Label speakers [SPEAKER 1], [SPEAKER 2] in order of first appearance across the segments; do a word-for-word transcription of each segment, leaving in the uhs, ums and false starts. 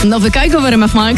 [SPEAKER 1] Nowy Kajko w R M F Max.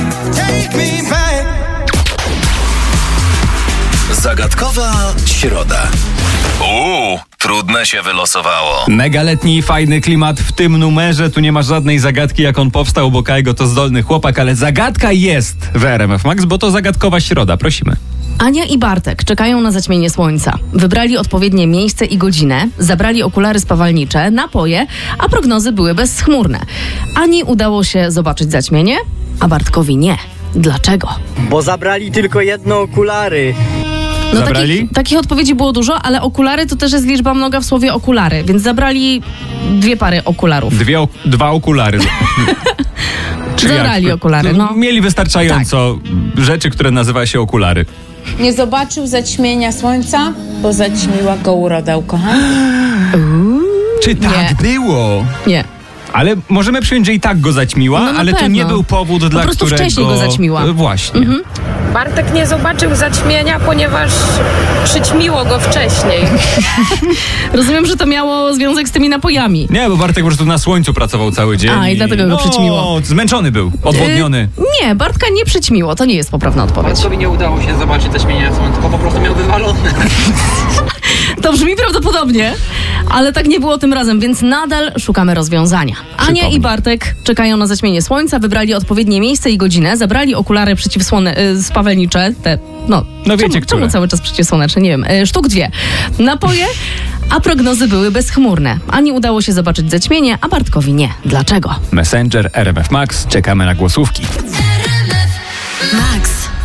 [SPEAKER 2] Zagadkowa środa. Uuu, trudne się wylosowało.
[SPEAKER 3] Mega letni i fajny klimat w tym numerze. Tu nie ma żadnej zagadki, jak on powstał, bo Kajgo to zdolny chłopak, ale zagadka jest w R M F Max, bo to zagadkowa środa. Prosimy.
[SPEAKER 1] Ania i Bartek czekają na zaćmienie słońca. Wybrali odpowiednie miejsce i godzinę, zabrali okulary spawalnicze, napoje, a prognozy były bezchmurne. Ani udało się zobaczyć zaćmienie, a Bartkowi nie. Dlaczego?
[SPEAKER 4] Bo zabrali tylko jedno okulary.
[SPEAKER 1] No
[SPEAKER 3] Zabrali?
[SPEAKER 1] takich, takich odpowiedzi było dużo, ale okulary to też jest liczba mnoga w słowie okulary, więc zabrali dwie pary okularów.
[SPEAKER 3] Dwie, ok- dwa okulary. Czy
[SPEAKER 1] Zabrali
[SPEAKER 3] jak?
[SPEAKER 1] okulary, no.
[SPEAKER 3] Mieli wystarczająco rzeczy, które nazywa się okulary.
[SPEAKER 5] Nie zobaczył zaćmienia słońca, bo zaćmiła go uroda ukochana.
[SPEAKER 3] Czy tak było?
[SPEAKER 1] Nie.
[SPEAKER 3] Ale możemy przyjąć, że i tak go zaćmiła,
[SPEAKER 1] No na
[SPEAKER 3] ale to
[SPEAKER 1] pewno.
[SPEAKER 3] nie był powód,
[SPEAKER 1] Po
[SPEAKER 3] dla
[SPEAKER 1] prostu
[SPEAKER 3] którego...
[SPEAKER 1] wcześniej go zaćmiła.
[SPEAKER 3] Właśnie.
[SPEAKER 1] Mhm.
[SPEAKER 6] Bartek nie zobaczył zaćmienia, ponieważ przyćmiło go wcześniej.
[SPEAKER 1] Rozumiem, że to miało związek z tymi napojami.
[SPEAKER 3] Nie, bo Bartek po prostu na słońcu pracował cały dzień.
[SPEAKER 1] A, i dlatego go
[SPEAKER 3] no,
[SPEAKER 1] przyćmiło.
[SPEAKER 3] Zmęczony był, odwodniony.
[SPEAKER 1] Y, nie, Bartka nie przyćmiło, to nie jest poprawna odpowiedź.
[SPEAKER 7] Bartkowi nie udało się zobaczyć zaćmienia słońca, bo po prostu miał wywalone.
[SPEAKER 1] To brzmi prawdopodobnie, ale tak nie było tym razem, więc nadal szukamy rozwiązania. Ania
[SPEAKER 3] Przypomnij.
[SPEAKER 1] i Bartek czekają na zaćmienie słońca, wybrali odpowiednie miejsce i godzinę, zabrali okulary przeciwsłone, y, spawelnicze, te, no,
[SPEAKER 3] No wiecie,
[SPEAKER 1] czemu,
[SPEAKER 3] które.
[SPEAKER 1] czemu cały czas przeciwsłoneczne, nie wiem, y, sztuk dwie, napoje, a prognozy były bezchmurne. Ani udało się zobaczyć zaćmienie, a Bartkowi nie. Dlaczego?
[SPEAKER 3] Messenger, R M F Max, czekamy na głosówki.
[SPEAKER 8] Max.